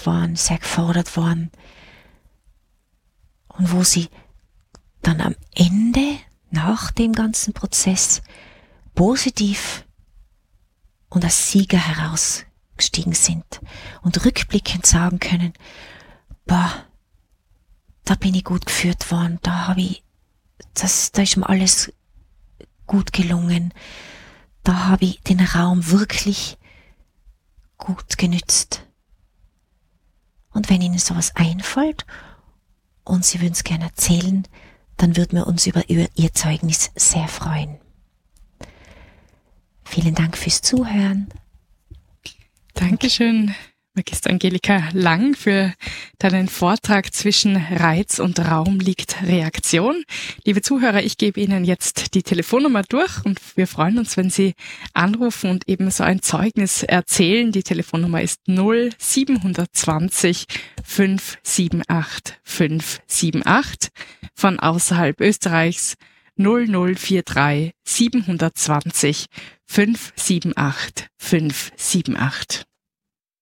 gefordert waren und wo sie dann am Ende, nach dem ganzen Prozess, positiv und als Sieger herausgestiegen sind und rückblickend sagen können, da bin ich gut geführt worden, da ist mir alles gut gelungen, da habe ich den Raum wirklich gut genützt. Und wenn Ihnen sowas einfällt und Sie würden es gerne erzählen, dann würden wir uns über Ihr Zeugnis sehr freuen. Vielen Dank fürs Zuhören. Dankeschön, Magister Angelika Lang, für deinen Vortrag zwischen Reiz und Raum liegt Reaktion. Liebe Zuhörer, ich gebe Ihnen jetzt die Telefonnummer durch und wir freuen uns, wenn Sie anrufen und eben so ein Zeugnis erzählen. Die Telefonnummer ist 0720 578 578, von außerhalb Österreichs 0043 720 578 578.